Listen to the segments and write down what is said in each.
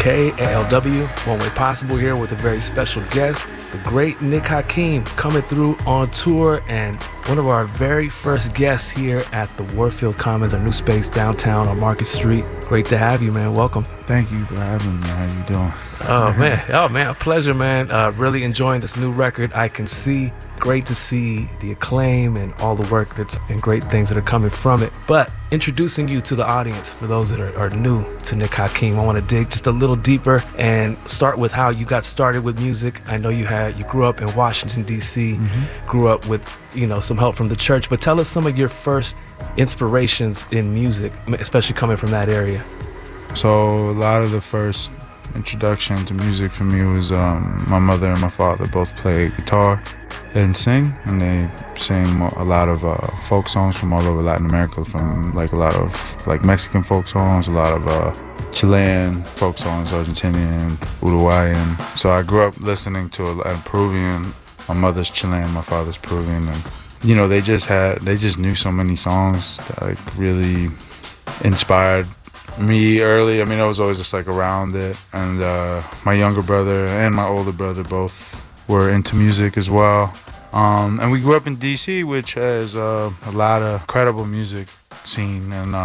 KALW, One Way Possible here with a very special guest, the great Nick Hakim, coming through on tour and one of our very first guests here at the Warfield Commons, our new space downtown on Market Street. Great to have you, man. Welcome. Thank you for having me. How you doing? Oh man, a pleasure, man. Really enjoying this new record. I can see, great to see the acclaim and all the work and great things that are coming from it. But introducing you to the audience, for those that are new to Nick Hakim, I want to dig just a little deeper and start with how you got started with music. I know you grew up in Washington, D.C., grew up with, some help from the church, but tell us some of your first inspirations in music, especially coming from that area. So a lot of the first introduction to music for me was my mother and my father both play guitar and sing, and they sing a lot of folk songs from all over Latin America, from like a lot of like Mexican folk songs, a lot of Chilean folk songs, Argentinian, Uruguayan. So I grew up listening to a Peruvian. My mother's Chilean, my father's Peruvian, and they just knew so many songs that like really inspired me early. I mean, I was always just like around it, and my younger brother and my older brother both were into music as well. And we grew up in DC, which has a lot of incredible music scene and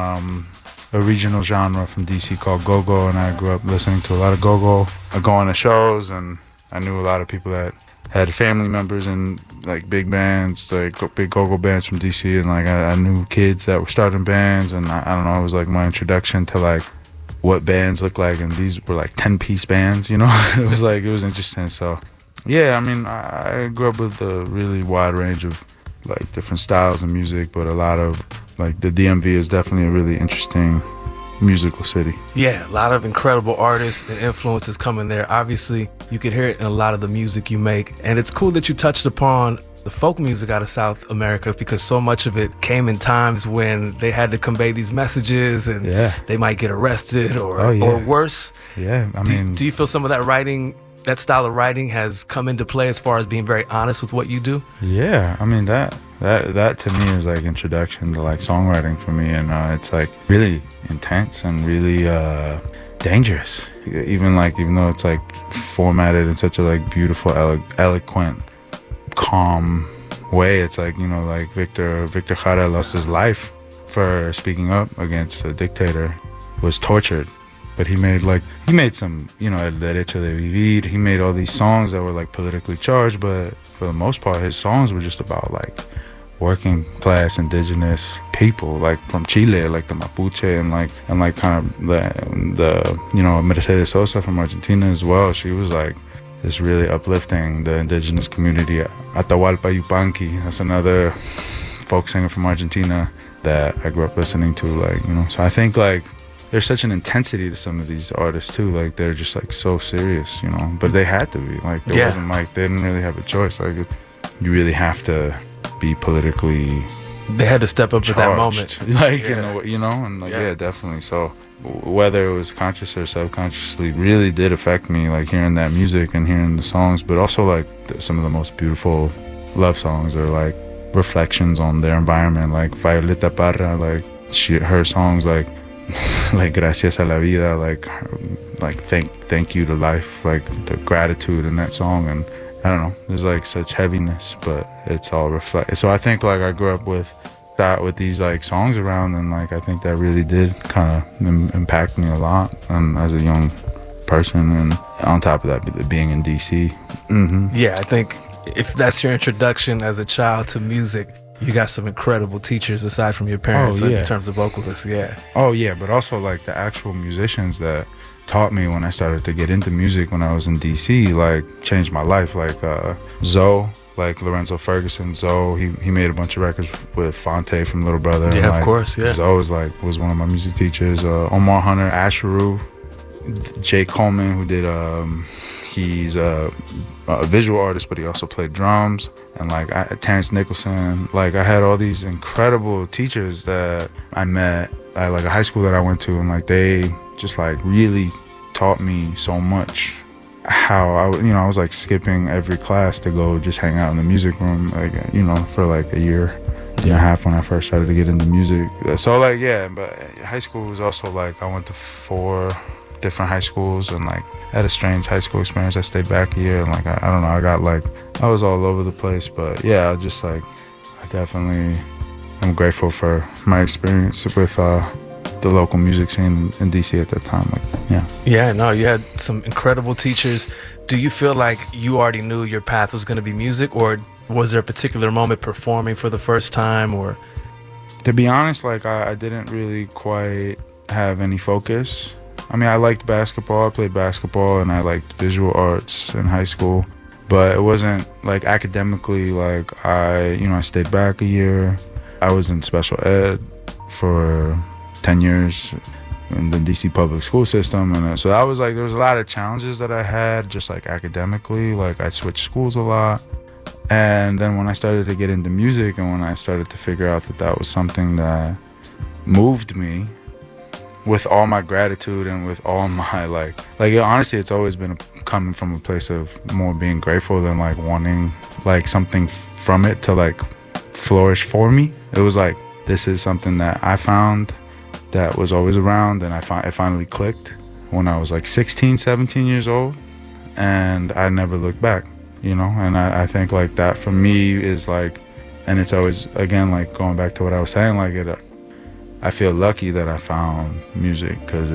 a regional genre from DC called go-go, and I grew up listening to a lot of go-go, going to shows, and I knew a lot of people that had family members in like big bands, like big go-go bands from DC, and like I knew kids that were starting bands, and I don't know, it was like my introduction to like what bands look like, and these were like 10-piece bands, it was interesting. So yeah, I mean, I grew up with a really wide range of like different styles of music, but a lot of like the DMV is definitely a really interesting musical city. Yeah, a lot of incredible artists and influences coming there. Obviously, you could hear it in a lot of the music you make, and it's cool that you touched upon the folk music out of South America, because so much of it came in times when they had to convey these messages, and they might get arrested or worse. Yeah, I mean, do you feel some of that writing, that style of writing, has come into play as far as being very honest with what you do? Yeah, I mean, that to me is like introduction to like songwriting for me, and it's like really intense and really dangerous, even though it's like formatted in such a like beautiful, eloquent, calm way. It's like, like Victor Jara lost his life for speaking up against a dictator, was tortured, but he made some, El Derecho de Vivir. He made all these songs that were like politically charged, but for the most part his songs were just about like working class indigenous people, like from Chile, like the Mapuche, and like kind of the Mercedes Sosa from Argentina as well. She was like this really uplifting the indigenous community. Atahualpa Yupanqui, that's another folk singer from Argentina that I grew up listening to, so I think like there's such an intensity to some of these artists too, like they're just like so serious, but they had to be, like there wasn't like, they didn't really have a choice, like you really have to be politically, they had to step up charged, at that moment, like definitely. So whether it was conscious or subconsciously, really did affect me, like hearing that music and hearing the songs, but also like some of the most beautiful love songs or like reflections on their environment, like Violeta Parra, like her songs like Gracias a la Vida, like thank you to life, like the gratitude in that song. And I don't know, there's like such heaviness, but it's all reflected. So I think like I grew up with these like songs around, and like I think that really did kind of impact me a lot, and as a young person, and on top of that being in DC. Yeah, I think if that's your introduction as a child to music, you got some incredible teachers aside from your parents in terms of vocalists. But also like the actual musicians that taught me when I started to get into music when I was in DC, like changed my life, like Zoe, like Lorenzo Ferguson. Zoe, he made a bunch of records with Fonte from Little Brother. Yeah, of course, Zoe was one of my music teachers. Omar Hunter, Asheru, Jake Coleman, who did he's a visual artist, but he also played drums, and like Terrence Nicholson. Like I had all these incredible teachers that I met at like a high school that I went to, and like they just like really taught me so much. How I was like skipping every class to go just hang out in the music room, like for like a year and a half when I first started to get into music. So like but high school was also like I went to 4 different high schools, and like had a strange high school experience. I stayed back a year, and like I don't know, I was all over the place. But yeah, I definitely am grateful for my experience with the local music scene in DC at that time. Yeah, no, you had some incredible teachers. Do you feel like you already knew your path was going to be music, or was there a particular moment performing for the first time? Or to be honest, like I didn't really quite have any focus. I mean, I liked basketball. I played basketball, and I liked visual arts in high school, but it wasn't like academically. Like I stayed back a year. I was in special ed for 10 years in the DC public school system, and so I was like, there was a lot of challenges that I had just like academically. Like I switched schools a lot, and then when I started to get into music, and when I started to figure out that that was something that moved me, with all my gratitude and with all my like honestly, it's always been coming from a place of more being grateful than like wanting like something from it to like flourish for me. It was like, this is something that I found that was always around, and it finally clicked when I was like 16, 17 years old, and I never looked back, and I think like that for me is like, and it's always, again, like going back to what I was saying, like I feel lucky that I found music, because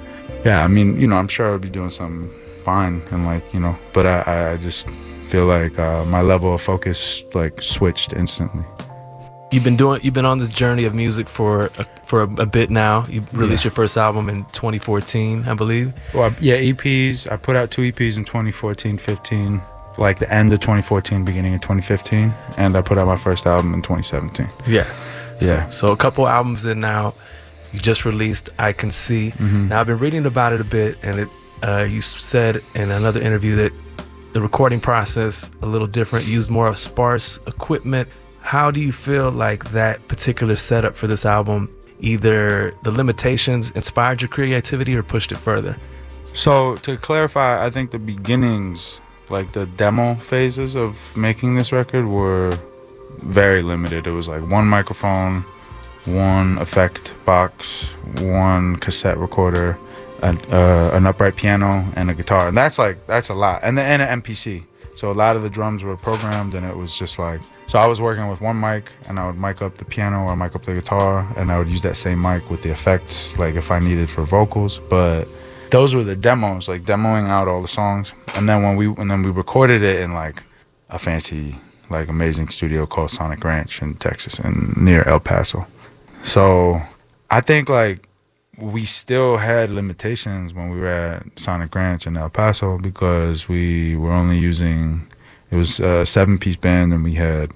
I'm sure I'll be doing something fine, and like, but I just feel like my level of focus like switched instantly. You've been on this journey of music for a bit now. You released your first album in 2014, I believe. Well, EPs. I put out 2 EPs in 2014, 15, like the end of 2014, beginning of 2015, and I put out my first album in 2017. Yeah. Yeah. So a couple albums in now. You just released I Can See. Mm-hmm. Now I've been reading about it a bit, and you said in another interview that the recording process a little different, used more sparse equipment. How do you feel like that particular setup for this album, either the limitations inspired your creativity or pushed it further? So to clarify, I think the beginnings, like the demo phases of making this record, were very limited. It was like 1 microphone, 1 effect box, 1 cassette recorder, an upright piano, and a guitar. And that's a lot. And an MPC. So a lot of the drums were programmed, and it was just like, so I was working with 1 mic, and I would mic up the piano or mic up the guitar, and I would use that same mic with the effects, like if I needed for vocals. But those were the demos, like demoing out all the songs. And then we recorded it in like a fancy, like amazing studio called Sonic Ranch in Texas, and near El Paso. So I think like we still had limitations when we were at Sonic Ranch in El Paso, because we were only using, it was a 7-piece band, and we had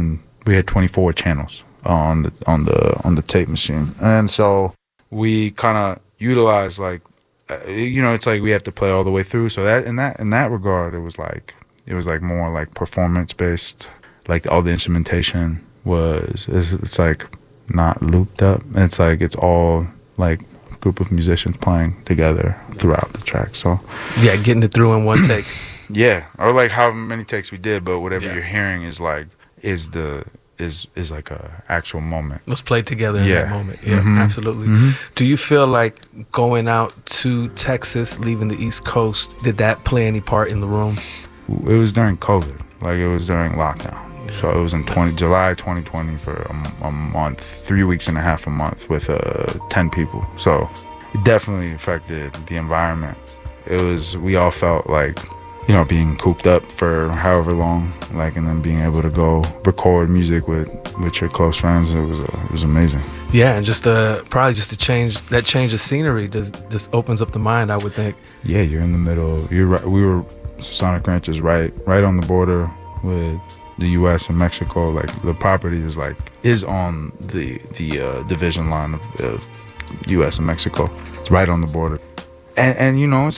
24 channels on the tape machine. And so we kind of utilized like, it's like we have to play all the way through. So that in that regard, it was like more like performance based. Like all the instrumentation it's like not looped up. It's like it's all like a group of musicians playing together throughout the track. So yeah, getting it through in 1 take. Yeah, or like however many takes we did, but whatever you're hearing is like is like a actual moment. Let's play together in that moment. Yeah, absolutely. Mm-hmm. Do you feel like going out to Texas, leaving the East Coast, did that play any part in the room? It was during COVID. Like it was during lockdown. So it was in July 2020 for a month, 3 weeks and a half a month with 10 people. So it definitely affected the environment. We all felt like, being cooped up for however long, like, and then being able to go record music with your close friends. It was amazing. Yeah, and just probably just change of scenery just opens up the mind, I would think. Yeah, you're in the middle. You're right. Sonic Ranch is right on the border with the U.S. and Mexico. Like the property is on the division line of U.S. and Mexico. It's right on the border, and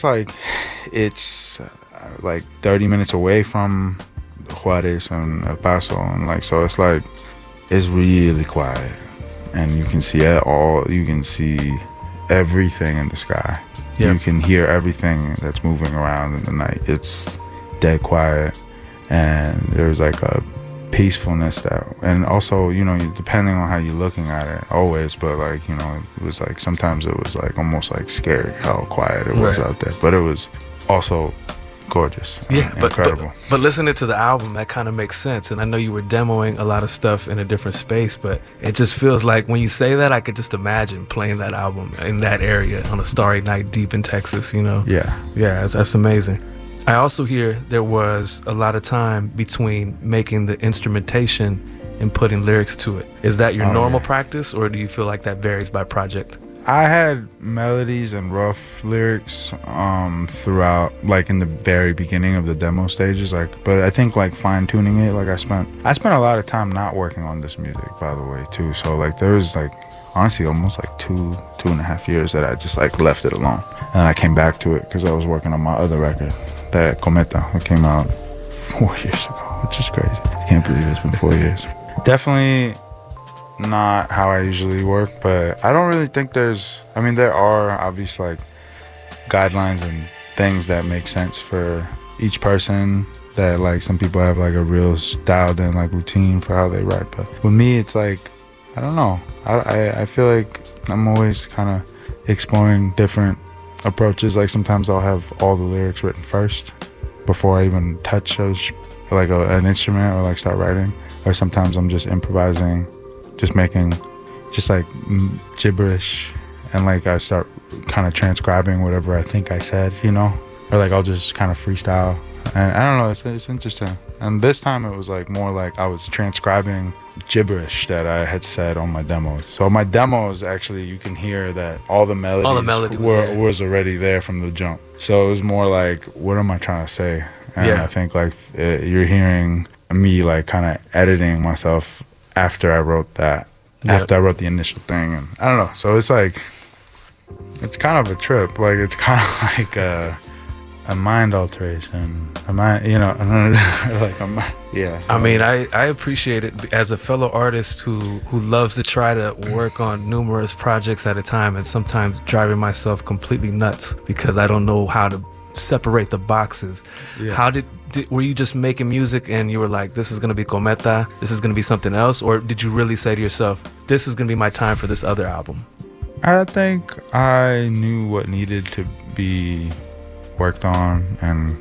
it's like 30 minutes away from Juarez and El Paso, and like so it's really quiet, and you can see it all. You can see everything in the sky. Yep. You can hear everything that's moving around in the night. It's dead quiet. And there's like peacefulness that, and also, you know, depending on how you're looking at it always, but like, you know, it was like sometimes it was like almost like scary how quiet it was out there, but it was also gorgeous. Yeah, incredible. But listening to the album, that kind of makes sense. And I know you were demoing a lot of stuff in a different space, but it just feels like when you say that, I could just imagine playing that album in that area on a starry night deep in Texas, you know? Yeah. Yeah, that's amazing. I also hear there was a lot of time between making the instrumentation and putting lyrics to it. Is that your normal practice, or do you feel like that varies by project? I had melodies and rough lyrics throughout, like in the very beginning of the demo stages, like, but I think like fine tuning it, like I spent a lot of time not working on this music, by the way, too. So like there was like honestly almost like two and a half years that I just like left it alone, and I came back to it because I was working on my other record, that Cometa. It came out 4 years ago, which is crazy. I can't believe it's been 4 years. Definitely not how I usually work, but I don't really think there are obvious like guidelines and things that make sense for each person, that like some people have like a real dialed in like routine for how they write, but with me it's like, I don't know, I feel like I'm always kind of exploring different approaches. Like sometimes I'll have all the lyrics written first before I even touch an instrument or like start writing, or sometimes I'm just improvising, just making just like gibberish, and like I start kind of transcribing whatever I think I said, you know, or like I'll just kind of freestyle, and I don't know, it's interesting. And this time it was like more like I was transcribing gibberish that I had said on my demos. So my demos, actually, you can hear that all the melody was already there from the jump. So it was more like, what am I trying to say? And I think like you're hearing me like kind of editing myself after I wrote that, after I wrote the initial thing, and I don't know. So it's like, it's kind of a trip. Like it's kind of like a mind alteration. A mind, you know, like I mean, I appreciate it as a fellow artist who loves to try to work on numerous projects at a time, and sometimes driving myself completely nuts because I don't know how to separate the boxes. How were you just making music and you were like, this is going to be Cometa, this is going to be something else? Or did you really say to yourself, this is going to be my time for this other album? I think I knew what needed to be worked on, and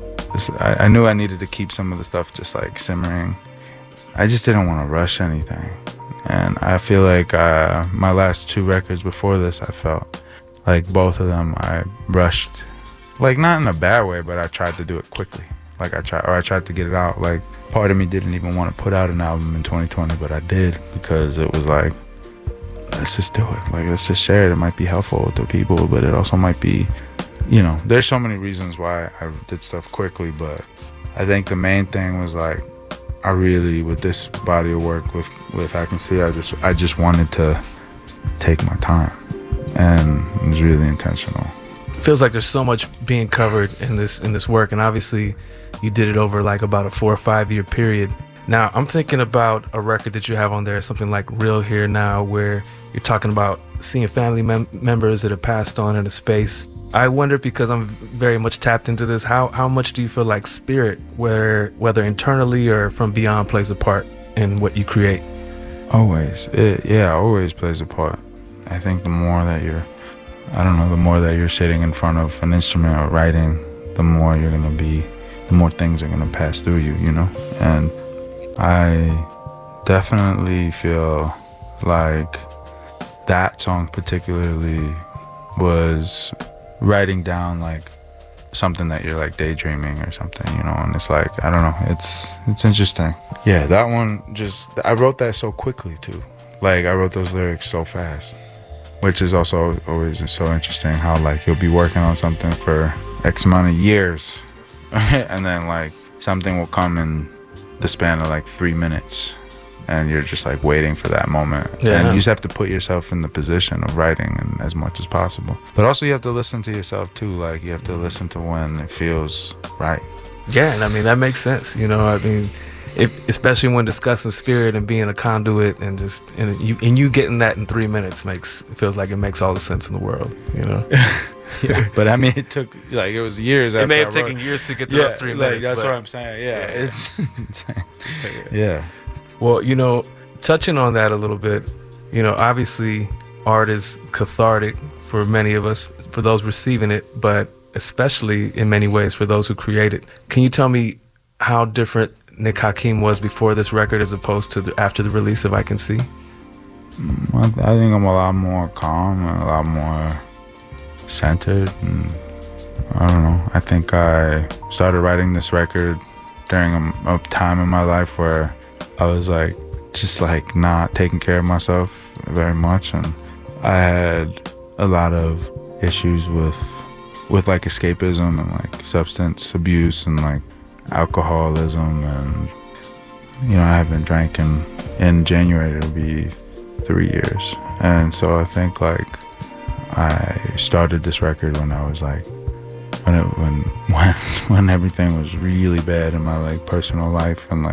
I knew I needed to keep some of the stuff just like simmering. I just didn't want to rush anything. And I feel like my last 2 records before this, I felt like both of them I rushed, like not in a bad way, but I tried to do it quickly. Like I tried to get it out. Like part of me didn't even want to put out an album in 2020, but I did, because it was like, let's just do it. Like, let's just share it. It might be helpful to people, but it also might be, you know, there's so many reasons why I did stuff quickly, but I think the main thing was like, I really, with this body of work with I Can See, I just wanted to take my time, and it was really intentional. It feels like there's so much being covered in this work, and obviously you did it over like about a 4 or 5 year period. Now I'm thinking about a record that you have on there, something like Real Here Now, where you're talking about seeing family members that have passed on into space. I wonder, because I'm very much tapped into this, how much do you feel like spirit, whether internally or from beyond, plays a part in what you create? Always. Always plays a part. I think the more that you're sitting in front of an instrument or writing, the more things are gonna pass through you, you know? And I definitely feel like that song particularly was writing down like something that you're like daydreaming or something, you know, and it's like, I don't know, it's interesting. Yeah, that one, I wrote that so quickly too. Like I wrote those lyrics so fast, which is also always so interesting how like you'll be working on something for X amount of years and then like something will come in the span of like 3 minutes, and you're just like waiting for that moment. And you just have to put yourself in the position of writing and as much as possible, but also you have to listen to yourself too. Like you have to listen to when it feels right. Yeah, and I mean that makes sense, you know. I mean, especially when discussing spirit and being a conduit, and you getting that in 3 minutes feels like it makes all the sense in the world, you know. Yeah. But I mean, it took like, it was years. It may have taken years to get to those 3 minutes. That's what I'm saying. Yeah, it's insane. Yeah. Well, you know, touching on that a little bit, you know, obviously art is cathartic for many of us, for those receiving it, but especially in many ways for those who create it. Can you tell me how different Nick Hakim was before this record as opposed to after the release of I Can See? I think I'm a lot more calm and a lot more centered, and I don't know. I think I started writing this record during a time in my life where I was like just like not taking care of myself very much, and I had a lot of issues with like escapism and like substance abuse and like alcoholism, and you know, I haven't drank in January it'll be 3 years. And so I think like I started this record when I was like when everything was really bad in my like personal life, and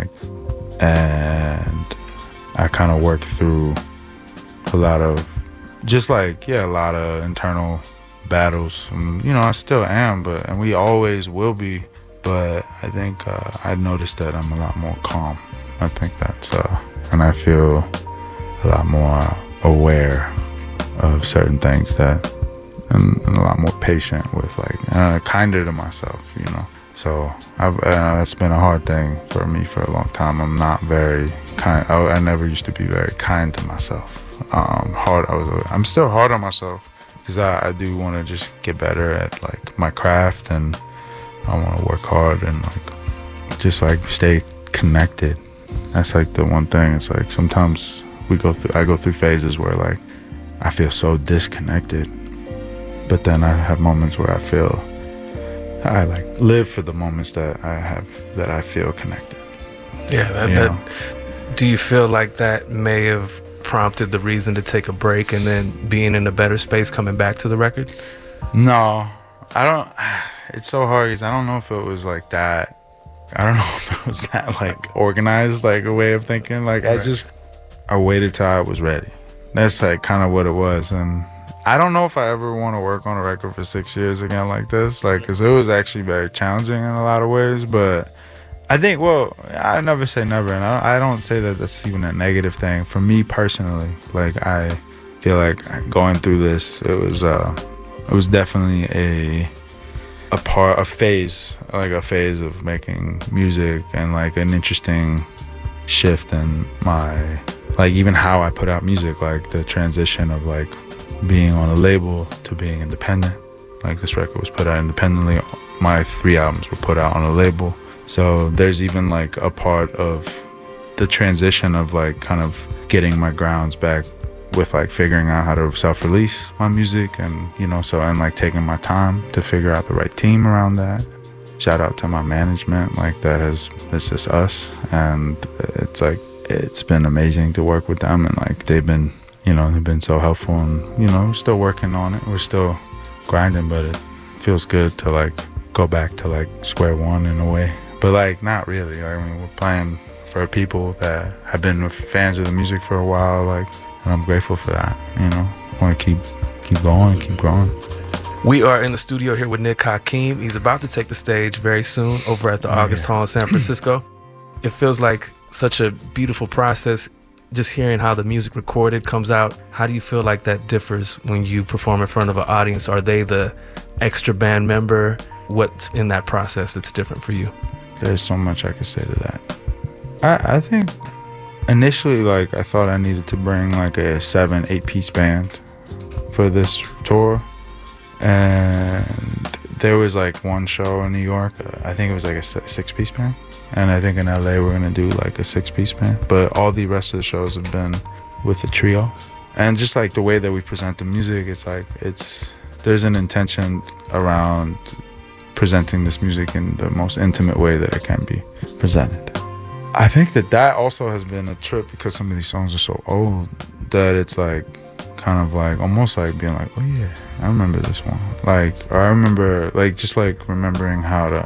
I kind of worked through a lot of just like a lot of internal battles, and you know, I still am, and we always will be, but I think I noticed that I'm a lot more calm. I think that's and I feel a lot more aware of certain things, that and a lot more patient with like kinder to myself, you know. So that's been a hard thing for me for a long time. I'm not very kind. I never used to be very kind to myself. I'm still hard on myself because I do want to just get better at like my craft, and I want to work hard and like just like stay connected. That's like the one thing. It's like sometimes I go through phases where like I feel so disconnected, but then I have moments where I feel I like live for the moments that I feel connected. Yeah, do you feel like that may have prompted the reason to take a break and then being in a better space coming back to the record? No, I don't. It's so hard because I don't know if it was like that. I don't know if it was that like organized, like a way of thinking. Like right. I waited till I was ready. That's like kind of what it was. And I don't know if I ever want to work on a record for 6 years again like this, like, because it was actually very challenging in a lot of ways. But I think, well, I never say never, and I don't say that that's even a negative thing for me personally. Like, I feel like going through this, it was definitely a phase of making music, and like an interesting shift in my, like, even how I put out music, like the transition of like being on a label to being independent. Like, this record was put out independently. My 3 albums were put out on a label. So there's even like a part of the transition of like kind of getting my grounds back with like figuring out how to self-release my music, and you know, so, and like taking my time to figure out the right team around that. Shout out to my management, like it's just us, and it's like it's been amazing to work with them, and like they've been so helpful, and you know, we're still working on it, we're still grinding, but it feels good to like go back to like square one in a way. But like not really. I mean, we're playing for people that have been fans of the music for a while, like, and I'm grateful for that. You know, I want to keep going, keep growing. We are in the studio here with Nick Hakim. He's about to take the stage very soon over at the August Hall in San Francisco. It feels like such a beautiful process, just hearing how the music recorded comes out. How do you feel like that differs when you perform in front of an audience? Are they the extra band member? What's in that process that's different for you? There's so much I could say to that. I think initially, like, I thought I needed to bring like a 7-8 piece band for this tour, and there was like one show in New York, I think it was like a 6-piece band, and I think in LA we're gonna do like a 6-piece band, but all the rest of the shows have been with a trio. And just like the way that we present the music, it's like there's an intention around presenting this music in the most intimate way that it can be presented. I think that also has been a trip, because some of these songs are so old that it's like kind of like almost like being like, oh yeah, I remember this one. Like, or I remember like just like remembering how to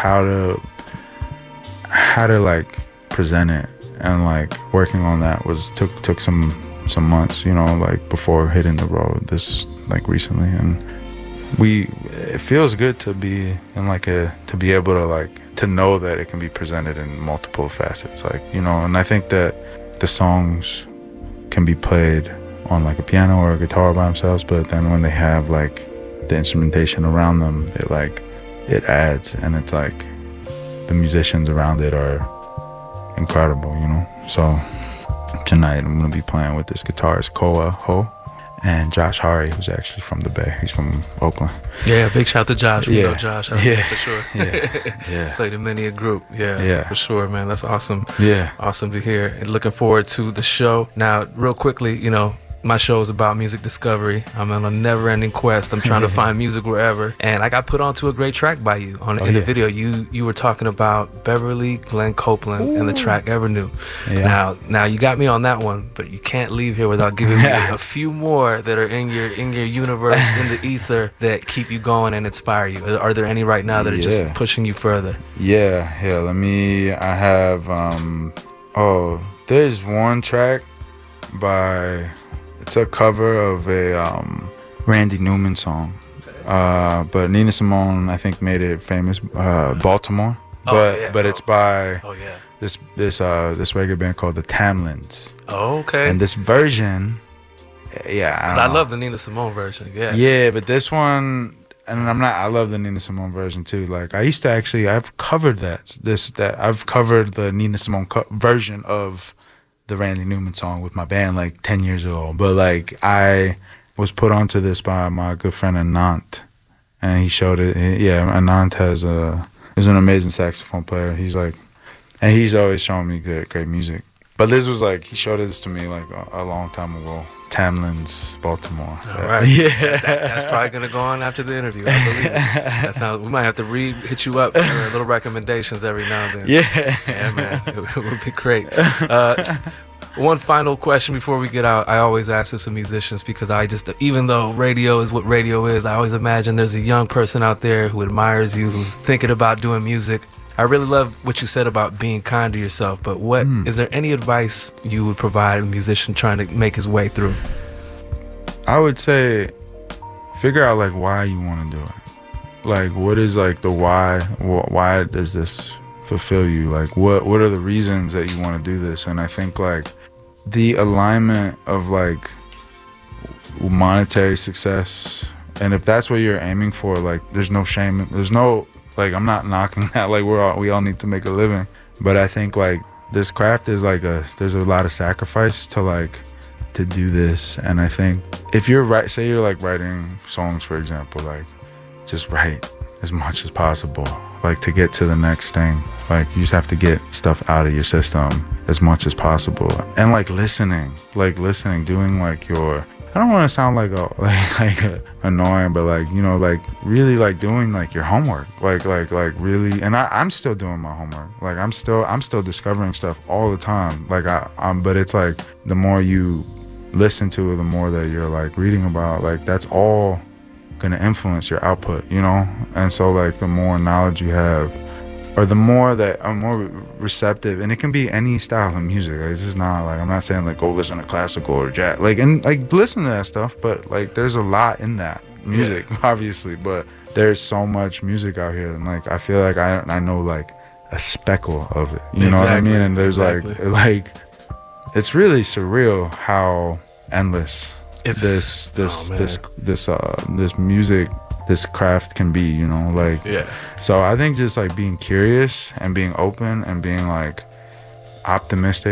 like present it, and like working on that took some months, you know, like before hitting the road this like recently. And it feels good to be in like to be able to like to know that it can be presented in multiple facets, like, you know. And I think that the songs can be played on like a piano or a guitar by themselves, but then when they have like the instrumentation around them, it adds, and it's like the musicians around it are incredible, you know. So tonight I'm gonna be playing with this guitarist Koa Ho and Josh Hari, who's actually from the Bay. He's from Oakland. Yeah, big shout to Josh. We know Josh, for sure. Yeah. Played in many a group. Yeah, for sure, man. That's awesome. Yeah. Awesome to hear. And looking forward to the show. Now, real quickly, you know, my show is about music discovery. I'm on a never-ending quest. I'm trying to find music wherever. And I got put onto a great track by you in the video. You were talking about Beverly Glenn Copeland and the track Evernew. Yeah. Now you got me on that one, but you can't leave here without giving me a few more that are in your universe, in the ether, that keep you going and inspire you. Are there any right now that are just pushing you further? Yeah. I have there's one track by, it's a cover of a Randy Newman song, but Nina Simone, I think, made it famous. Baltimore, but it's by this reggae band called the Tamlins. Oh, okay. And this version, I love the Nina Simone version. But this one, and I love the Nina Simone version too. Like, I used to actually, I've covered I've covered the Nina Simone version of the Randy Newman song with my band like 10 years ago. But like, I was put onto this by my good friend Anant, and he showed it. Anant is an amazing saxophone player. He's always showing me great music. But this was like, he showed this to me like a long time ago. Tamlin's, Baltimore. All right. That's probably gonna go on after the interview. I believe it. We might have to hit you up for little recommendations every now and then. Yeah, man, it would be great. One final question before we get out. I always ask this of musicians, because even though radio is what radio is, I always imagine there's a young person out there who admires you, who's thinking about doing music. I really love what you said about being kind to yourself, but is there any advice you would provide a musician trying to make his way through? I would say, figure out like why you want to do it. Like, what is like the why? Why does this fulfill you? Like, what are the reasons that you want to do this? And I think like the alignment of like monetary success, and if that's what you're aiming for, like, there's no shame. There's no, like, I'm not knocking that. Like, we all need to make a living. But I think like this craft is like there's a lot of sacrifice to do this. And I think if you're say you're like writing songs, for example, like, just write as much as possible, like, to get to the next thing. Like, you just have to get stuff out of your system as much as possible. And like listening, doing like your, I don't want to sound like annoying, but like, you know, like really like doing like your homework, like really. And I'm still doing my homework. Like, I'm still discovering stuff all the time. Like but it's like the more you listen to it, the more that you're like reading about, like, that's all gonna influence your output, you know. And so like the more knowledge you have, or the more that I'm more receptive, and it can be any style of music. Like, this is not like, I'm not saying like go listen to classical or jazz, like, and like listen to that stuff, but like there's a lot in that music, obviously, but there's so much music out here, and like I feel like I know like a speckle of it, you know what I mean? And there's like it's really surreal how endless this music, this craft can be, you know, like. So I think just like being curious and being open and being like optimistic